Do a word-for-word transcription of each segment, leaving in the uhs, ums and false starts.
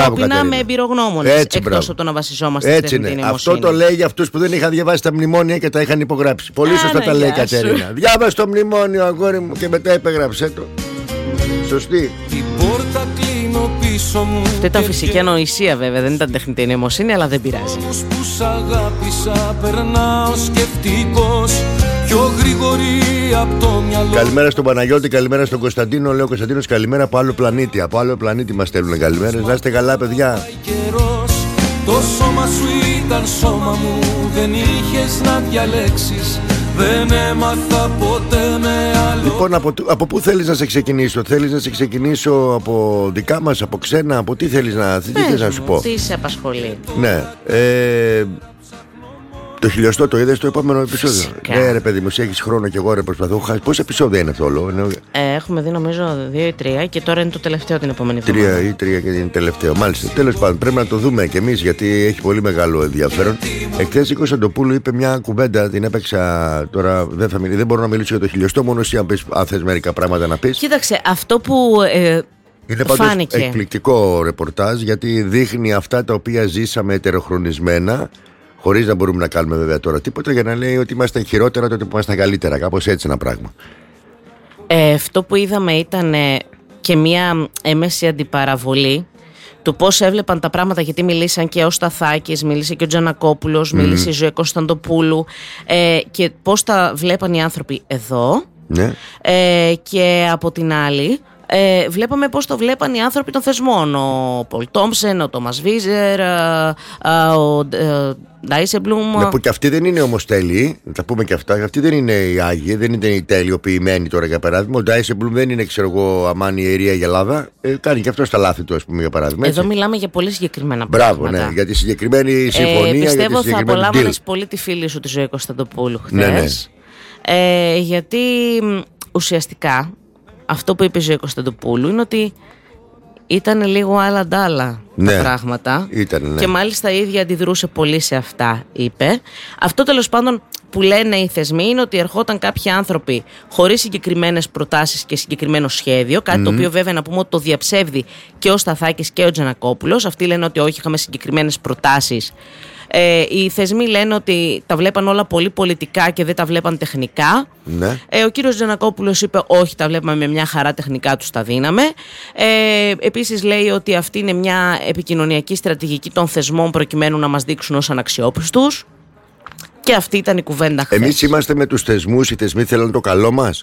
ανθρώπινα με εμπειρογνώμονες. Εκτός από το να βασιζόμαστε στην τεχνητή νοημοσύνη. Αυτό το λέει για αυτούς που δεν είχαν διαβάσει τα μνημόνια και τα είχαν υπογράψει. Πολύ σωστά τα λέει η Κατερίνα. Διάβασε το μνημόνιο, αγόρι μου, και μετά υπεγράψε το. Σωστή. Αυτό ήταν φυσική ανοησία, βέβαια, δεν ήταν τεχνητή νοημοσύνη, αλλά δεν πειράζει. Καλημέρα στον Παναγιώτη, καλημέρα στον Κωνσταντίνο. Λέω Κωνσταντίνος, καλημέρα από άλλο πλανήτη. Από άλλο πλανήτη μας στέλνουν καλημέρες. Να είστε καλά, παιδιά. Το σώμα σου ήταν σώμα μου, δεν είχες να διαλέξεις. Δεν έμαθα ποτέ με άλλο. Λοιπόν, από, από πού θέλεις να σε ξεκινήσω? Θέλεις να σε ξεκινήσω από δικά μας, από ξένα? Από τι θέλεις να, τι θες να σου πω? Τι σε απασχολεί? Ναι, ε, το χιλιοστό το είδες το επόμενο επεισόδιο? Φυσικά. Ναι ρε παιδί μου, έχεις χρόνο και εγώ ρε προσπαθώ. Πόσα επεισόδια είναι αυτό όλο? Ε, έχουμε δει νομίζω δύο ή τρία και τώρα είναι το τελευταίο την επόμενη εβδομάδα. Τρία ή τρία και είναι τελευταίο, μάλιστα. Τέλος πάντων, πρέπει να το δούμε κι εμείς γιατί έχει πολύ μεγάλο ενδιαφέρον. Εχθές η Κωνσταντοπούλου είπε μια κουβέντα, την έπαιξα τώρα, δεν, θα μιλήσω, δεν μπορώ να μιλήσω για το χιλιοστό, μόνο εσύ αν, πεις, αν θες μερικά πράγματα να πεις. Κοίταξε, αυτό που ε, είναι πάντως φάνηκε εκπληκτικό ρεπορτάζ γιατί δείχνει αυτά τα οποία ζήσαμε ετεροχρονισμένα. Χωρίς να μπορούμε να κάνουμε βέβαια τώρα τίποτα, για να λέει ότι είμαστε χειρότερα τότε που ήμασταν καλύτερα. Κάπως έτσι ένα πράγμα. Ε, αυτό που είδαμε ήταν ε, και μια έμεση αντιπαραβολή του πώς έβλεπαν τα πράγματα, γιατί μιλήσαν και ο Σταθάκης, μίλησε και ο Τζανακόπουλος, mm. μίλησε η Ζωή Κωνσταντοπούλου ε, και πώς τα βλέπαν οι άνθρωποι εδώ ναι. ε, και από την άλλη Ε, βλέπαμε πώς το βλέπαν οι άνθρωποι των θεσμών. Ο Πολ Τόμψεν, ο Τόμας Βίζερ, ο Ντάισεμπλουμ. Ναι, που και αυτοί δεν είναι όμως τέλειοι. Να τα πούμε και αυτά. Αυτοί δεν είναι οι Άγιοι, δεν είναι οι τελειοποιημένοι τώρα για παράδειγμα. Ο Ντάισεμπλουμ δεν είναι, ξέρω εγώ, αμάν η ιερία Γελάδα. Ε, κάνει και αυτό στα λάθη του, ας πούμε, για παράδειγμα. Εδώ μιλάμε για πολύ συγκεκριμένα Μπράβο, πράγματα. Μπράβο, ναι, για τη συγκεκριμένη συμφωνία. Ε, πιστεύω για τη θα απολάμβανε deal. πολύ τη φίλη σου τη Ζωή Κωνσταντοπούλου χθες. Ναι, ναι. Ε, γιατί ουσιαστικά αυτό που είπε η Ζωή Κωνσταντοπούλου είναι ότι ήταν λίγο άλλα ντάλα ναι, τα πράγματα ήτανε, ναι. Και μάλιστα η ίδια αντιδρούσε πολύ σε αυτά, είπε. Αυτό τέλος πάντων που λένε οι θεσμοί είναι ότι ερχόταν κάποιοι άνθρωποι χωρίς συγκεκριμένες προτάσεις και συγκεκριμένο σχέδιο, κάτι mm. το οποίο βέβαια να πούμε ότι το διαψεύδει και ο Σταθάκης και ο Τζανακόπουλος. Αυτοί λένε ότι όχι, είχαμε συγκεκριμένες προτάσεις. Ε, οι θεσμοί λένε ότι τα βλέπαν όλα πολύ πολιτικά και δεν τα βλέπαν τεχνικά. Ναι. Ε, ο κύριος Τζανακόπουλος είπε όχι, τα βλέπαμε με μια χαρά, τεχνικά τους τα δίναμε. Ε, επίσης λέει ότι αυτή είναι μια επικοινωνιακή στρατηγική των θεσμών προκειμένου να μας δείξουν ως αναξιόπιστους. Και αυτή ήταν η κουβέντα χθες. Εμείς είμαστε με τους θεσμούς, οι θεσμοί θέλαν το καλό μας.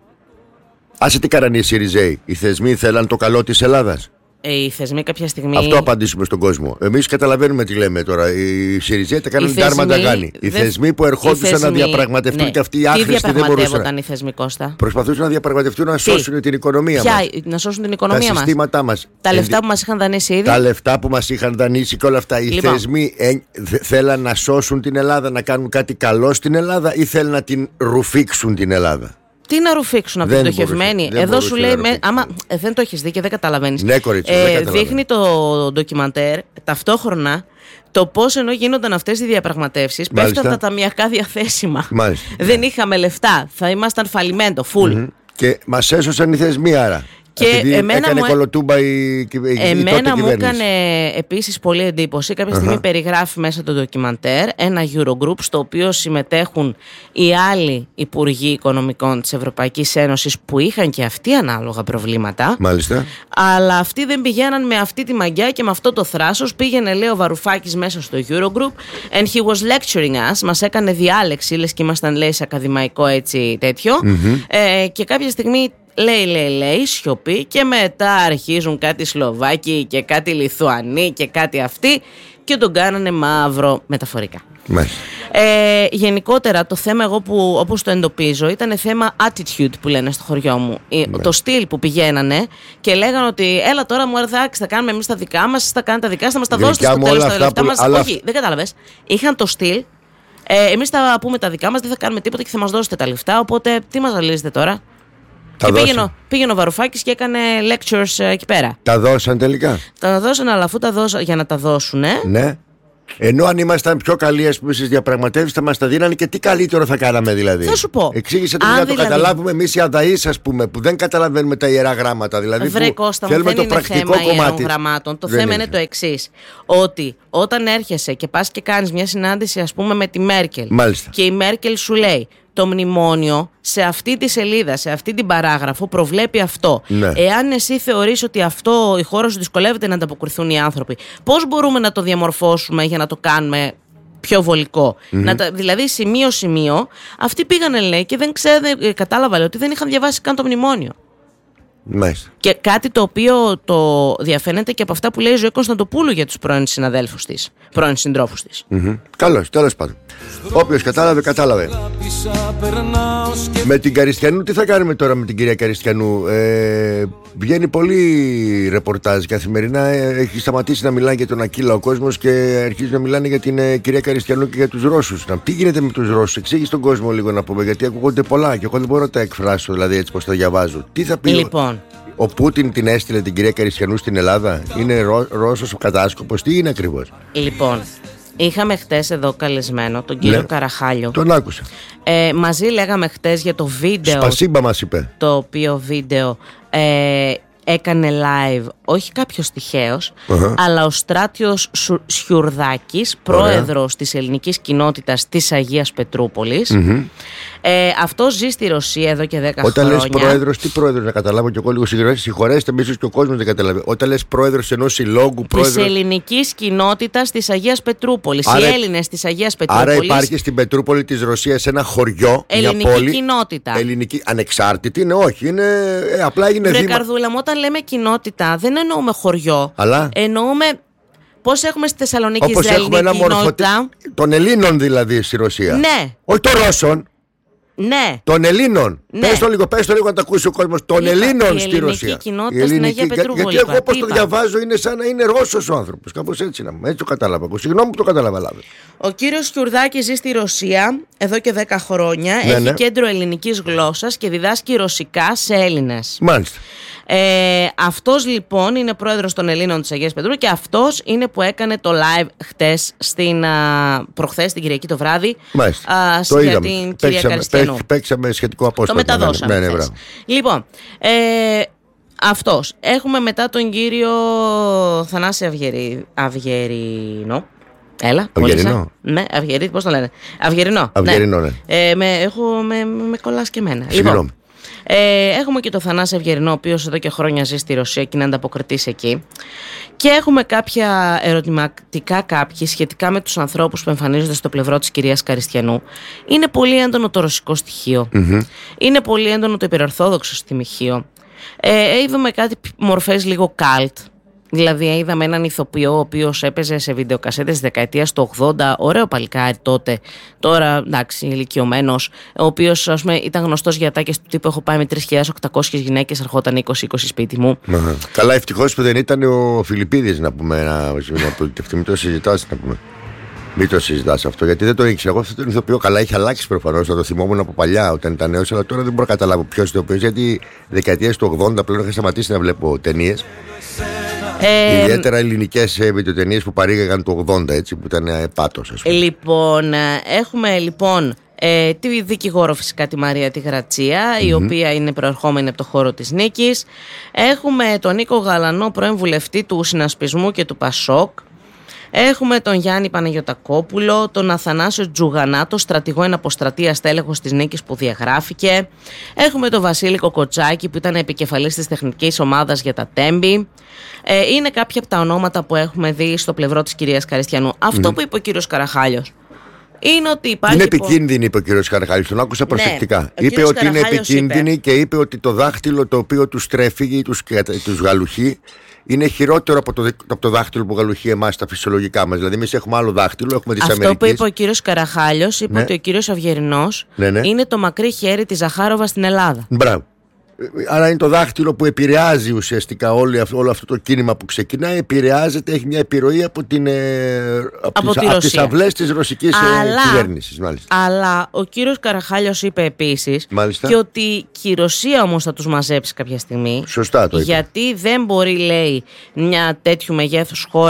Άσε τι κάνανε οι ΣΥΡΙΖΕΙ, οι θεσμοί θέλαν το καλό της Ελλάδας. Ε, οι θεσμοί κάποια στιγμή. Αυτό απαντήσουμε στον κόσμο. Εμείς καταλαβαίνουμε τι λέμε τώρα. Οι ΣΥΡΙΖΕΙ τα κάνουν τάρμα τα κάνει. Οι δε... θεσμοί που ερχόντουσαν θεσμοί... να διαπραγματευτούν ναι. και αυτοί οι άχρηστοι δεν μπορούσαν. Τι διαπραγματεύονταν οι θεσμοί, Κώστα? Προσπαθούσαν να διαπραγματευτούν να σώσουν τι? την οικονομία μας. Να σώσουν την οικονομία μας. Τα συστήματά μας. Τα λεφτά που μας είχαν δανείσει ήδη. Τα λεφτά που μας είχαν δανείσει και όλα αυτά. Οι λοιπόν. θεσμοί ε, θέλαν να σώσουν την Ελλάδα, να κάνουν κάτι καλό στην Ελλάδα ή θέλουν να την ρουφήξουν την Ελλάδα? Τι να ρουφήξουν από την πτωχευμένη? Εδώ σου λέει, με, άμα ε, δεν το έχεις δει και δεν καταλαβαίνεις. Ναι, κορίτσι, ε, δεν δείχνει το ντοκιμαντέρ ταυτόχρονα το πώς ενώ γίνονταν αυτές οι διαπραγματεύσεις, πέφτουν τα ταμιακά διαθέσιμα. Μάλιστα. Δεν είχαμε λεφτά. Θα ήμασταν φαλιμέντο, full. Mm-hmm. Και μας έσωσαν οι θεσμοί άρα. Και επειδή εμένα έκανε μου... κολοτούμπα η, η, εμένα η μου έκανε επίσης πολύ εντύπωση. Κάποια στιγμή uh-huh. περιγράφει μέσα το ντοκιμαντέρ ένα Eurogroup στο οποίο συμμετέχουν οι άλλοι υπουργοί οικονομικών της Ευρωπαϊκής Ένωσης που είχαν και αυτοί ανάλογα προβλήματα. Μάλιστα. Αλλά αυτοί δεν πηγαίναν με αυτή τη μαγιά και με αυτό το θράσος. Πήγαινε, λέει, ο Βαρουφάκης μέσα στο Eurogroup and he was lecturing us. Μας έκανε διάλεξη, λες και ήμασταν, λέει, σε ακαδημαϊκό έτσι τέτοιο. Mm-hmm. Ε, και κάποια στιγμή λέει, λέει, λέει, σιωπή και μετά αρχίζουν κάτι Σλοβάκοι και κάτι Λιθουανοί και κάτι αυτοί και τον κάνανε μαύρο μεταφορικά. Ε, γενικότερα το θέμα εγώ που όπως το εντοπίζω ήταν θέμα attitude που λένε στο χωριό μου. Μες. Το στυλ που πηγαίνανε και λέγανε ότι έλα τώρα μου έρθει, θα κάνουμε εμείς τα δικά μας, εσείς θα κάνετε τα δικά σας, θα μας τα δώσετε στο τέλος τα λεφτά μας. Αλλά... Όχι, δεν κατάλαβες. Είχαν το στυλ. Ε, εμείς θα πούμε τα δικά μας, δεν θα κάνουμε τίποτα και θα μας δώσετε τα λεφτά. Οπότε τι μας ζαλίζετε τώρα? Και πήγαινε, πήγαινε ο Βαρουφάκης και έκανε lectures εκεί πέρα. Τα δώσαν τελικά? Τα δώσαν, αλλά αφού τα δώσαν για να τα δώσουνε. Ναι. Ενώ αν ήμασταν πιο καλοί, ας πούμε, στις διαπραγματεύσεις, θα μας τα δίνανε και τι καλύτερο θα κάναμε δηλαδή. Θα σου πω. Εξήγησε το για να δηλαδή... το καταλάβουμε εμείς οι αδαείς, ας πούμε, που δεν καταλαβαίνουμε τα ιερά γράμματα. Δηλαδή, βρε Κώστα, δεν το είναι πρακτικό θέμα κομμάτι ιερών γραμμάτων. Το δεν θέμα είναι. είναι το εξής. Ότι όταν έρχεσαι και πας και κάνεις μια συνάντηση, ας πούμε, με τη Μέρκελ. Μάλιστα. Και η Μέρκελ σου λέει. Το μνημόνιο σε αυτή τη σελίδα, σε αυτή την παράγραφο προβλέπει αυτό. Ναι. Εάν εσύ θεωρείς ότι αυτό η χώρα σου δυσκολεύεται να ανταποκριθούν οι άνθρωποι, πώς μπορούμε να το διαμορφώσουμε για να το κάνουμε πιο βολικό? Mm-hmm. Να τα, δηλαδή σημείο-σημείο αυτοί πήγανε, λέει, και δεν ξέρετε, κατάλαβα, λέει, ότι δεν είχαν διαβάσει καν το μνημόνιο. Μάλιστα. Και κάτι το οποίο το διαφαίνεται και από αυτά που λέει η Ζωή Κωνσταντοπούλου για τους πρώην συναδέλφους της, πρώην συντρόφους της. Mm-hmm. Καλώς, τέλος πάντων. Όποιος κατάλαβε, κατάλαβε. Με την Καριστιανού, τι θα κάνουμε τώρα με την κυρία Καριστιανού? Ε, βγαίνει πολύ ρεπορτάζ καθημερινά. Έχει σταματήσει να μιλάει για τον Ακύλα ο κόσμος και αρχίζει να μιλάνε για την ε, κυρία Καριστιανού και για τους Ρώσους. Να, τι γίνεται με τους Ρώσους? Εξήγησε τον κόσμο λίγο να πούμε, γιατί ακούγονται πολλά και εγώ δεν μπορώ να τα εκφράσω, δηλαδή έτσι πως τα διαβάζω. Τι θα πει? Λοιπόν. Ο Πούτιν την έστειλε την κυρία Καριστιανού στην Ελλάδα? Είναι Ρώ, Ρώσος ο κατάσκοπος? Τι είναι ακριβώς? Λοιπόν. Είχαμε χτες εδώ καλεσμένο τον κύριο, ναι, Καραχάλιο. Τον άκουσα. Ε, μαζί λέγαμε χτες για το βίντεο. Σπασίμπα μας είπε. Το οποίο βίντεο ε, έκανε live, όχι κάποιος τυχαίος, uh-huh. αλλά ο Στράτιος Σιουρδάκης, πρόεδρος της ελληνικής κοινότητας της Αγίας Πετρούπολης. Uh-huh. Ε, αυτός ζει στη Ρωσία εδώ και δέκα Όταν χρόνια. Όταν λες πρόεδρος, τι πρόεδρος, να καταλάβω κι εγώ λίγο, συγχωρέστε, μίσος και ο κόσμος δεν καταλαβαίνει. Όταν λες πρόεδρος ενός συλλόγου, πρόεδρος της ελληνικής κοινότητας της Αγίας Πετρούπολης. Άρα, οι Έλληνες της Αγίας Πετρούπολης. Άρα υπάρχει στην Πετρούπολη της Ρωσίας ένα χωριό, ελληνική μια πόλη, κοινότητα. Ελληνική, ανεξάρτητη, είναι, όχι, είναι, ε, απλά είναι Βρε δήμα. Καρδούλα μου, όταν λέμε κοινότητα, δεν εννοούμε χωριό. Αλλά εννοούμε. Πώς έχουμε στη Θεσσαλονίκη όπως Ισραηλινή έχουμε ένα κοινότητα. μορφωτη... των Ελλήνων δηλαδή στη Ρωσία. Ναι. Όχι των Ρώσων. Ναι. Των Ελλήνων. Ναι. Πες το λίγο, πες το λίγο να τα ακούσει ο κόσμος. Των Είπα, Ελλήνων η στη Ρωσία. ελληνική κοινότητα στην Αγία Πετρούπολη. Γιατί εγώ όπως το διαβάζω είναι σαν να είναι Ρώσος ο άνθρωπος. Κάπως έτσι να μου. Έτσι το κατάλαβα. Συγγνώμη που το κατάλαβα λάθος. Ο κύριος Σιουρδάκης ζει στη Ρωσία εδώ και δέκα χρόνια. Ναι, έχει ναι. κέντρο ελληνικής γλώσσας και διδάσκει ρωσικά σε Έλληνες. Μάλιστα. Ε, αυτός λοιπόν είναι πρόεδρος των Ελλήνων της Αγίας Πετρούπολης και αυτός είναι που έκανε το live χτες, στην, α, προχθές την Κυριακή το βράδυ. Μάλιστα. Α, το για είδαμε. την κυρία Καριστιανού. Παίξαμε σχετικό απόσπασμα. Το μεταδώσαμε. Ναι, ναι, ναι, λοιπόν, ε, αυτός. Έχουμε μετά τον κύριο Θανάση Αυγερι... Αυγερινό. Έλα, Αυγερινό. Ναι, Αυγερί, πώς το λένε. Αυγερινό. Αυγερινό, ναι. ναι. Ε, με, έχω, με, με κολλάς και εμένα. Συγγνώμη. Λοιπόν, ε, έχουμε και τον Θανάση Αυγερινό, ο οποίος εδώ και χρόνια ζει στη Ρωσία και είναι ανταποκριτής εκεί. Και έχουμε κάποια ερωτηματικά κάποιοι σχετικά με τους ανθρώπους που εμφανίζονται στο πλευρό της κυρίας Καριστιανού. Είναι πολύ έντονο το ρωσικό στοιχείο. Mm-hmm. Είναι πολύ έντονο το υπερορθόδοξο στοιχείο. Ε, είδαμε κάτι μορφές λίγο καλτ. Δηλαδή είδαμε έναν ηθοποιό ο οποίος έπαιζε σε βιντεοκασέτες της δεκαετίας του ογδόντα, ωραίο παλικάρι τότε, τώρα εντάξει ηλικιωμένος, ο οποίος ας πούμε ήταν γνωστός για ατάκες του τύπου έχω πάει με τρεις χιλιάδες οκτακόσιες γυναίκες, ερχόταν είκοσι είκοσι σπίτι μου. Mm-hmm. Καλά, ευτυχώς που δεν ήταν ο Φιλιππίδης να πούμε, να, μην το συζητάς να πούμε. Μην το συζητάς αυτό, γιατί δεν το ήξερα. Εγώ αυτό τον ηθοποιό καλά έχει αλλάξει προφανώς. Θα το θυμόμουν από παλιά όταν ήταν νέος, αλλά τώρα δεν μπορώ να καταλάβω ποιος ηθοποιός, γιατί δεκαετίες του ογδόντα πλέον είχα σταματήσει να βλέπω ταινίες. Ε, Ιδιαίτερα ελληνικές βιντεοτενίες που παρήγαγαν το ογδόντα, έτσι, που ήταν ε, πάτος, ας πούμε. Λοιπόν, έχουμε λοιπόν ε, τη δικηγόρο φυσικά τη Μαρία τη Γρατσία, mm-hmm. η οποία είναι προερχόμενη από το χώρο της Νίκης. Έχουμε τον Νίκο Γαλανό, πρώην βουλευτή του Συνασπισμού και του Πασόκ. Έχουμε τον Γιάννη Παναγιωτακόπουλο, τον Αθανάσιο Τζουγανάτο, στρατηγό εν αποστρατεία στέλεχος της Νίκης που διαγράφηκε. Έχουμε τον Βασίλη Κοκοτσάκη που ήταν επικεφαλής της τεχνικής ομάδας για τα Τέμπη. Ε, είναι κάποια από τα ονόματα που έχουμε δει στο πλευρό της κυρίας Καριστιανού. Αυτό mm. που είπε ο κύριος Καραχάλιος είναι ότι υπάρχει. Είναι επικίνδυνη, είπε ο κύριος Καραχάλιος. Τον άκουσα προσεκτικά. Ναι, είπε ότι είναι επικίνδυνη είπε. Και είπε ότι το δάχτυλο το οποίο τους τρέφει ή τους, τους γαλουχεί είναι χειρότερο από το, από το δάχτυλο που γαλουχεί εμάς τα φυσιολογικά μας. Δηλαδή, εμείς έχουμε άλλο δάχτυλο, έχουμε τις Αμερικές. Αυτό που είπε ο κύριος Καραχάλιος, είπε ναι. ότι ο κύριος Αυγερινός ναι, ναι. είναι το μακρύ χέρι της Ζαχάροβα στην Ελλάδα. Μπράβο. Άρα είναι το δάχτυλο που επηρεάζει ουσιαστικά όλο, όλο αυτό το κίνημα που ξεκινάει. Επηρεάζεται, έχει μια επιρροή από, την, από, από, τις, από τις αυλές της ρωσικής αλλά, κυβέρνησης. Μάλιστα. Αλλά ο κύριος Καραχάλιος είπε επίσης μάλιστα. Και ότι και η Ρωσία όμως θα τους μαζέψει κάποια στιγμή. Σωστά το είπε. Γιατί δεν μπορεί, λέει, μια τέτοιου μεγέθους χώρα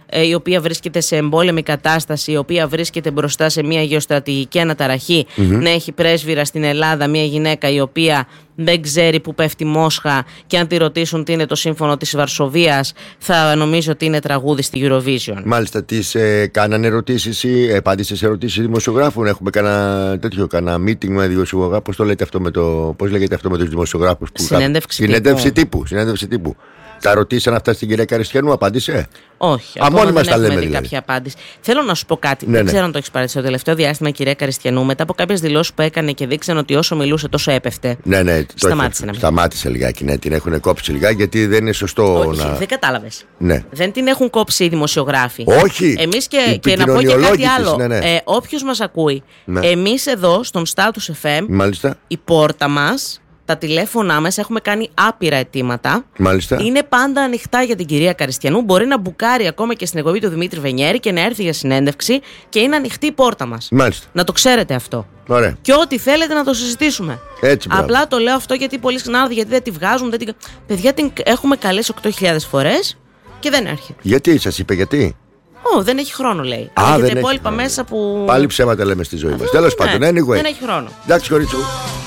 η οποία βρίσκεται σε εμπόλεμη κατάσταση, η οποία βρίσκεται μπροστά σε μια γεωστρατηγική αναταραχή, mm-hmm. να έχει πρέσβυρα στην Ελλάδα μια γυναίκα η οποία δεν ξέρει που πέφτει Μόσχα και αν τη ρωτήσουν τι είναι το σύμφωνο της Βαρσοβίας θα νομίζω ότι είναι τραγούδι στη Eurovision. Μάλιστα, τις ε, κάνανε ερωτήσεις ή απάντησε σε ερωτήσεις δημοσιογράφων? Έχουμε κανένα τέτοιο, κανένα meeting με δημοσιογράφους? Πώς το λέτε αυτό με το, πώς λέγεται αυτό με τους δημοσιογράφους? Που συνέντευξη, κα... συνέντευξη τύπου. Συνέντευξη τύπου. Τα ρωτήσαν αυτά στην κυρία Καριστιανού, απάντησε? Όχι. Α, μόνοι μας τα λέμε δηλαδή. Δηλαδή. Κάποια απάντηση. Θέλω να σου πω κάτι. Ναι, δεν ναι. ξέρω αν το έχει παρατηρήσει. Το τελευταίο διάστημα η κυρία Καριστιανού, μετά από κάποιες δηλώσεις που έκανε και δείξαν ότι όσο μιλούσε τόσο έπεφτε. Ναι, ναι. Σταμάτησε να μιλήσει. Σταμάτησε λιγάκι. Ναι, την έχουν κόψει λιγάκι γιατί δεν είναι σωστό. Όχι, να... δεν κατάλαβες. Ναι. Δεν την έχουν κόψει οι δημοσιογράφοι. Όχι. Εμείς και, και να πω και κάτι άλλο. Ναι, ναι. Ε, όποιος μας ακούει, ναι. εμείς εδώ στον Status εφ εμ, Μάλιστα. η πόρτα μας, τα τηλέφωνά μας, έχουμε κάνει άπειρα αιτήματα. Μάλιστα. Είναι πάντα ανοιχτά για την κυρία Καριστιανού. Μπορεί να μπουκάρει ακόμα και στην εκπομπή του Δημήτρη Βενιέρη και να έρθει για συνέντευξη και είναι ανοιχτή η πόρτα μας. Μάλιστα. Να το ξέρετε αυτό. Ωραία. Και ό,τι θέλετε να το συζητήσουμε. Έτσι, απλά το λέω αυτό γιατί πολλοί συνάδελφοι γιατί δεν τη βγάζουν. Δεν την... Παιδιά, την έχουμε καλέσει οκτώ χιλιάδες φορές και δεν έρχεται. Γιατί, σας είπε γιατί? Ω, δεν έχει χρόνο, λέει. Α, έχει δεν τα υπόλοιπα έχει μέσα που. Πάλι ψέματα λέμε στη ζωή μας. Τέλος πάντων, anyway. Δεν έχει χρόνο. Εντάξει, κορίτσι.